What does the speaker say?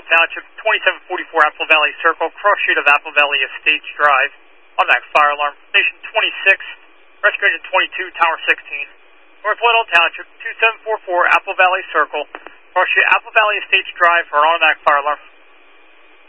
Township, 2744 Apple Valley Circle, cross street of Apple Valley Estates Drive. Automatic fire alarm. Station 26, rescue engine 22, Tower 16. North Little Township, 2744 Apple Valley Circle, cross street Apple Valley Estates Drive for automatic fire alarm.